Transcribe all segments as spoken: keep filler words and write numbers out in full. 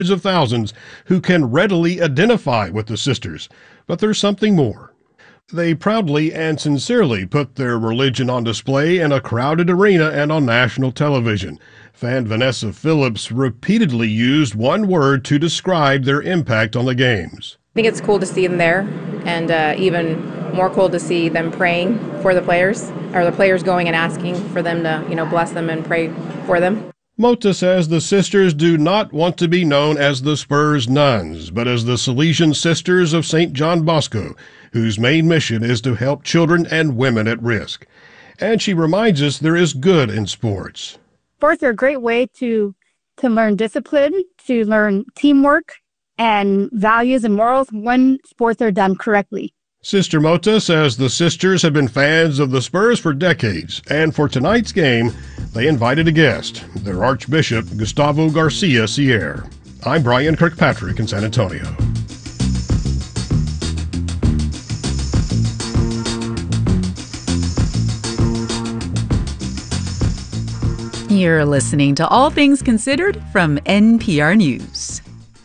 of thousands who can readily identify with the sisters. But there's something more. They proudly and sincerely put their religion on display in a crowded arena and on national television. Fan Vanessa Phillips repeatedly used one word to describe their impact on the games. I think it's cool to see them there, and uh, even more cool to see them praying for the players, or the players going and asking for them to, you know, bless them and pray for them. Mota says the sisters do not want to be known as the Spurs nuns, but as the Salesian Sisters of Saint John Bosco, whose main mission is to help children and women at risk. And she reminds us there is good in sports. Sports are a great way to, to learn discipline, to learn teamwork, and values and morals when sports are done correctly. Sister Mota says the sisters have been fans of the Spurs for decades, and for tonight's game, they invited a guest, their Archbishop Gustavo Garcia Sierra. I'm Brian Kirkpatrick in San Antonio. You're listening to All Things Considered from N P R News.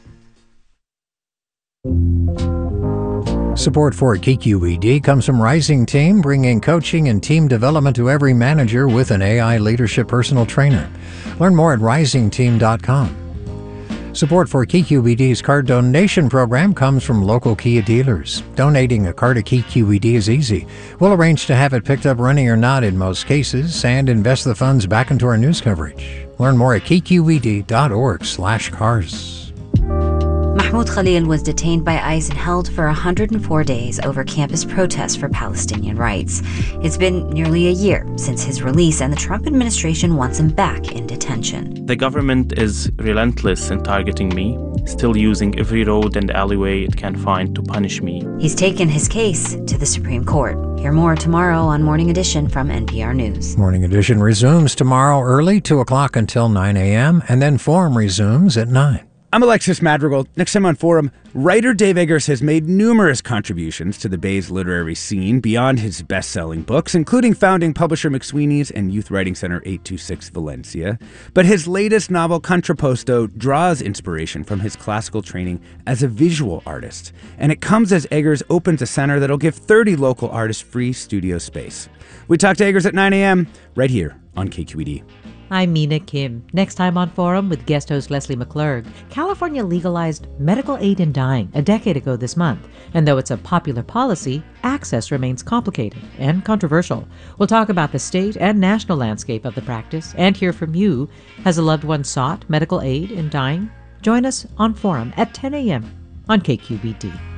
Support for K Q E D comes from Rising Team, bringing coaching and team development to every manager with an A I leadership personal trainer. Learn more at rising team dot com. Support for K Q E D's card donation program comes from local Kia dealers. Donating a car to K Q E D is easy. We'll arrange to have it picked up running or not in most cases and invest the funds back into our news coverage. Learn more at k q e d dot org slash cars. Mahmoud Khalil was detained by ICE and held for one hundred four days over campus protests for Palestinian rights. It's been nearly a year since his release, and the Trump administration wants him back in detention. The government is relentless in targeting me, still using every road and alleyway it can find to punish me. He's taken his case to the Supreme Court. Hear more tomorrow on Morning Edition from N P R News. Morning Edition resumes tomorrow early, two o'clock until nine a.m., and then Forum resumes at nine. I'm Alexis Madrigal. Next time on Forum, writer Dave Eggers has made numerous contributions to the Bay's literary scene beyond his best-selling books, including founding publisher McSweeney's and Youth Writing Center eight two six Valencia. But his latest novel, Contrapposto, draws inspiration from his classical training as a visual artist. And it comes as Eggers opens a center that'll give thirty local artists free studio space. We talk to Eggers at nine a.m. right here on K Q E D. I'm Mina Kim. Next time on Forum with guest host Leslie McClurg. California legalized medical aid in dying a decade ago this month. And though it's a popular policy, access remains complicated and controversial. We'll talk about the state and national landscape of the practice and hear from you. Has a loved one sought medical aid in dying? Join us on Forum at ten a.m. on K Q B D.